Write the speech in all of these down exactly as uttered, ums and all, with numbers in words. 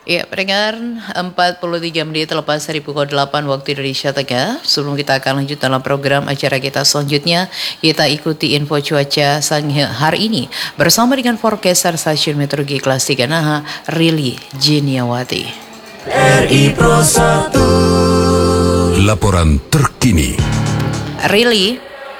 Ya, pendengar, empat puluh tiga menit lepas dari pukul delapan waktu Indonesia Tengah. Sebelum kita akan lanjut dalam program acara kita selanjutnya, kita ikuti info cuaca Sangihe hari ini bersama dengan forecaster Stasiun Meteorologi Kelas tiga Naha, Rili Jiniawati. R I Pro satu. Laporan terkini. Rili.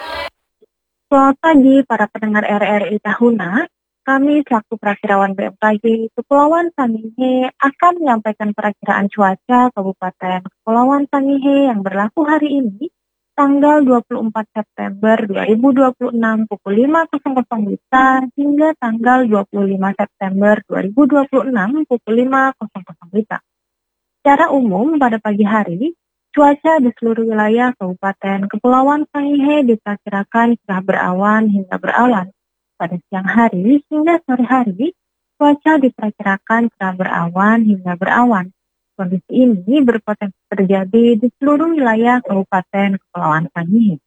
Selamat pagi para pendengar R R I Tahuna. Kami selaku Perakirawan B M K G Kepulauan Sangihe akan menyampaikan perakiraan cuaca Kabupaten Kepulauan Sangihe yang berlaku hari ini, tanggal dua puluh empat September dua ribu dua puluh enam pukul lima W I B hingga tanggal dua puluh lima September dua ribu dua puluh enam pukul lima W I B. Secara umum pada pagi hari, cuaca di seluruh wilayah Kabupaten Kepulauan Sangihe diperkirakan cerah berawan hingga berawan. Pada siang hari hingga sore hari, cuaca diperkirakan cerah berawan hingga berawan. Kondisi ini berpotensi terjadi di seluruh wilayah Kabupaten Kepulauan Sangihe.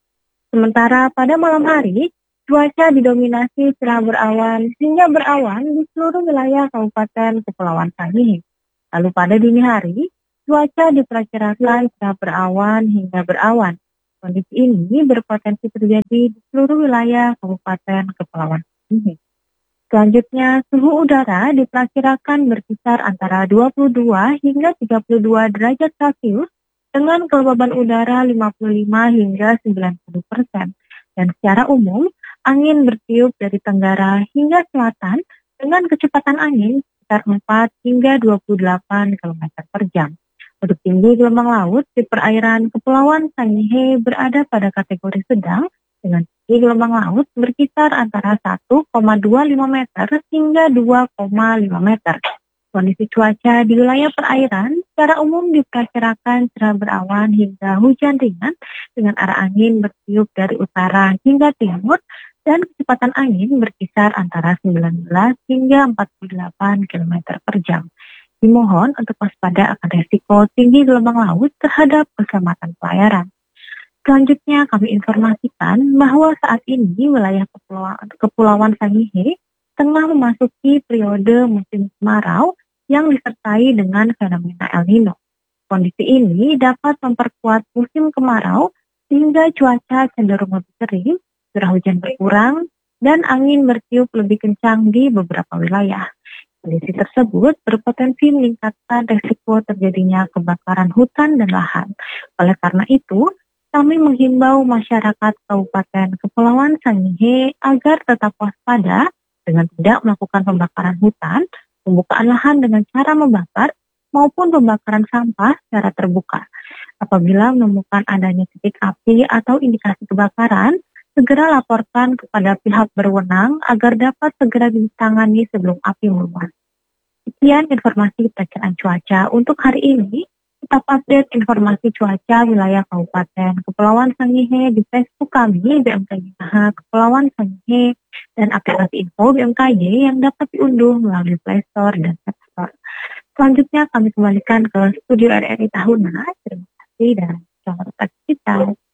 Sementara pada malam hari, cuaca didominasi cerah berawan hingga berawan di seluruh wilayah Kabupaten Kepulauan Sangihe. Lalu pada dini hari, cuaca diperkirakan cerah berawan hingga berawan. Kondisi ini berpotensi terjadi di seluruh wilayah Kabupaten Kepulauan Sangihe. Selanjutnya, suhu udara diperkirakan berkisar antara dua puluh dua hingga tiga puluh dua derajat Celcius dengan kelembaban udara lima puluh lima hingga sembilan puluh persen. Dan secara umum, angin bertiup dari tenggara hingga selatan dengan kecepatan angin sekitar empat hingga dua puluh delapan kilometer per jam. Untuk tinggi gelombang laut di perairan Kepulauan Sangihe berada pada kategori sedang dengan tinggi gelombang laut berkisar antara satu koma dua lima meter hingga dua koma lima meter. Kondisi cuaca di wilayah perairan secara umum diperkirakan cerah berawan hingga hujan ringan dengan arah angin bertiup dari utara hingga timur dan kecepatan angin berkisar antara sembilan belas hingga empat puluh delapan kilometer per jam. Dimohon untuk waspada akan resiko tinggi gelombang laut terhadap keselamatan pelayaran. Selanjutnya kami informasikan bahwa saat ini wilayah Kepulauan, Kepulauan Sangihe tengah memasuki periode musim kemarau yang disertai dengan fenomena El Nino. Kondisi ini dapat memperkuat musim kemarau sehingga cuaca cenderung lebih kering, curah hujan berkurang, dan angin bertiup lebih kencang di beberapa wilayah. Kondisi tersebut berpotensi meningkatkan risiko terjadinya kebakaran hutan dan lahan. Oleh karena itu, kami menghimbau masyarakat Kabupaten Kepulauan Sangihe agar tetap waspada dengan tidak melakukan pembakaran hutan, pembukaan lahan dengan cara membakar, maupun pembakaran sampah secara terbuka. Apabila menemukan adanya titik api atau indikasi kebakaran, segera laporkan kepada pihak berwenang agar dapat segera ditangani sebelum api meluas. Sekian informasi perakiraan cuaca untuk hari ini. Tetap update informasi cuaca wilayah Kabupaten Kepulauan Sangihe di Facebook kami B M K G Kepulauan Sangihe dan aplikasi info B M K G yang dapat diunduh melalui Play Store dan App Store. Selanjutnya kami kembalikan ke studio R R I Tahuna. Terima kasih dan selamat beraktivitas.